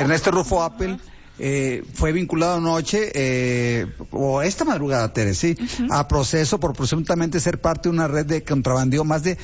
Ernesto Rufo Appel fue vinculado anoche, o esta madrugada, Tere, sí, a proceso por presuntamente ser parte de una red de contrabandeo más de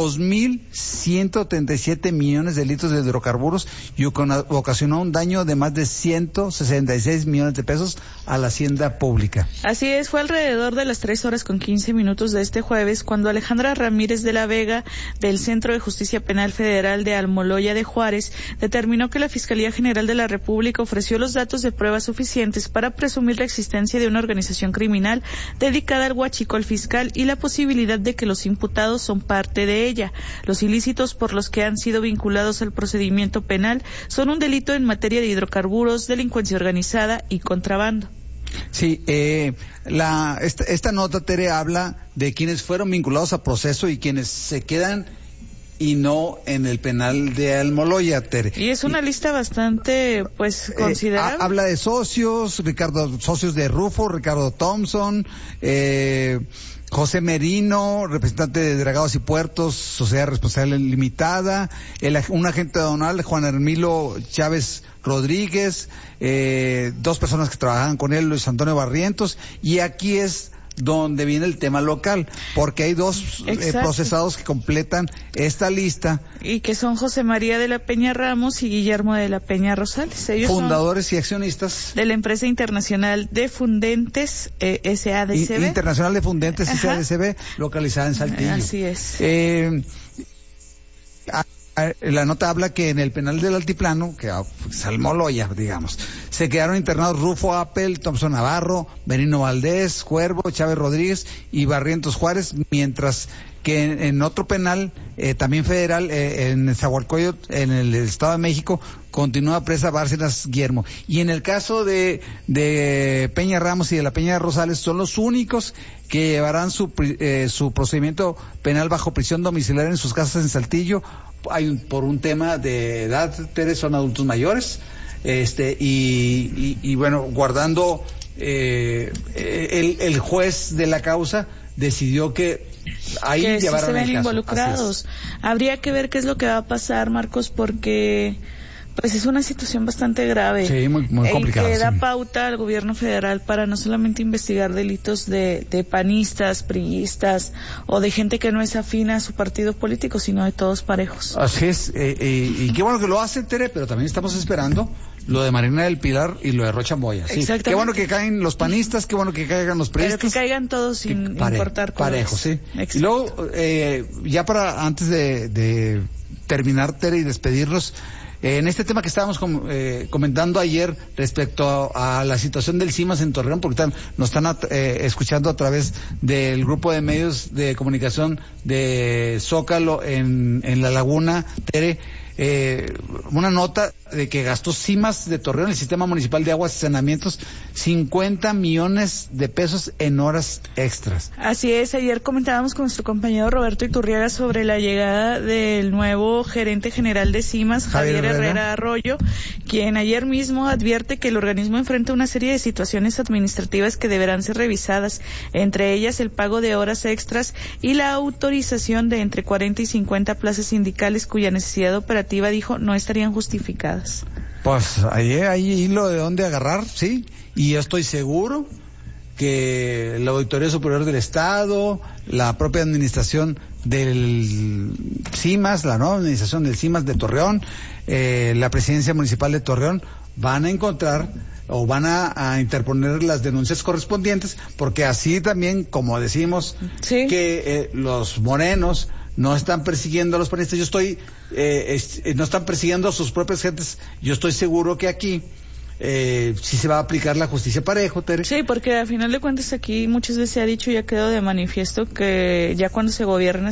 2.137 millones de litros de hidrocarburos y ocasionó un daño de más de 166 millones de pesos a la hacienda pública. Así es, fue alrededor de las 3:15 de este jueves cuando Alejandra Ramírez de la Vega, del Centro de Justicia Penal Federal de Almoloya de Juárez, determinó que la Fiscalía General de la República ofreció los datos de pruebas suficientes para presumir la existencia de una organización criminal dedicada al huachicol fiscal y la posibilidad de que los imputados son parte de ella. Los ilícitos por los que han sido vinculados al procedimiento penal son un delito en materia de hidrocarburos, delincuencia organizada y contrabando. Sí, esta nota, Tere, habla de quienes fueron vinculados a proceso y quienes se quedan y no en el penal de Almoloya, Tere. Y es una lista bastante, considerable. Habla de socios de Rufo, Ricardo Thompson, José Merino, representante de Dragados y Puertos, Sociedad Responsable Limitada, un agente aduanal, Juan Hermilo Chávez Rodríguez, 2 personas que trabajaban con él, Luis Antonio Barrientos, y aquí es donde viene el tema local, porque hay 2 procesados que completan esta lista. Y que son José María de la Peña Ramos y Guillermo de la Peña Rosales. Ellos fundadores y accionistas de la empresa internacional de Fundentes, SADCB. Internacional de Fundentes, SADCB, localizada en Saltillo. Así es. La nota habla que en el penal del Altiplano, que es Almoloya, digamos, se quedaron internados Rufo Appel, Thompson Navarro, Benino Valdés, Cuervo, Chávez Rodríguez y Barrientos Juárez, mientras que en otro penal, también federal, en Nezahualcóyotl, en el Estado de México, continúa presa Bárcenas Guillermo. Y en el caso de Peña Ramos y de la Peña Rosales, son los únicos que llevarán su procedimiento penal bajo prisión domiciliaria en sus casas en Saltillo. Por un tema de edad, Teres, son adultos mayores, y bueno, guardando, el juez de la causa decidió que ahí que llevaron sí se ven el caso. involucrados. Habría que ver qué es lo que va a pasar, Marcos, porque pues es una situación bastante grave. Sí, muy complicada. Que da pauta al gobierno federal para no solamente investigar delitos de panistas, priistas o de gente que no es afín a su partido político, sino de todos parejos. Así es, y qué bueno que lo hace, Tere, pero también estamos esperando lo de Marina del Pilar y lo de Rocha Moya. ¿Sí? Qué bueno que caen los panistas, qué bueno que caigan los priistas. Pero que caigan todos sin importar colores. Parejos, sí. Exacto. Y luego, ya antes de terminar, Tere, y despedirnos, en este tema que estábamos comentando ayer respecto a la situación del CIMAS en Torreón, porque nos están escuchando a través del grupo de medios de comunicación de Zócalo en La Laguna, Tere, una nota de que gastó CIMAS de Torreón, el Sistema Municipal de Aguas y Saneamientos, 50 millones de pesos en horas extras. Así es, ayer comentábamos con nuestro compañero Roberto Iturriaga sobre la llegada del nuevo gerente general de CIMAS, Javier Herrera Arroyo, quien ayer mismo advierte que el organismo enfrenta una serie de situaciones administrativas que deberán ser revisadas, entre ellas el pago de horas extras y la autorización de entre 40 y 50 plazas sindicales cuya necesidad operativa, dijo, no estarían justificadas. Pues ahí hay hilo de dónde agarrar, sí, y yo estoy seguro que la Auditoría Superior del Estado, la propia administración del CIMAS, la nueva administración del CIMAS de Torreón, la Presidencia Municipal de Torreón, van a encontrar o van a interponer las denuncias correspondientes, porque así también, como decimos, sí, que los morenos no están persiguiendo a los panistas, no están persiguiendo a sus propias gentes, yo estoy seguro que aquí sí se va a aplicar la justicia parejo, Tere. Sí, porque a final de cuentas aquí muchas veces se ha dicho y ha quedado de manifiesto que ya cuando se gobierna